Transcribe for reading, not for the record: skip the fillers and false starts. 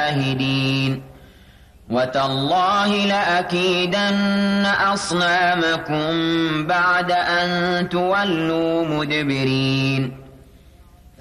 شاهدين وتالله لأكيدن أصنامكم بعد أن تولوا مدبرين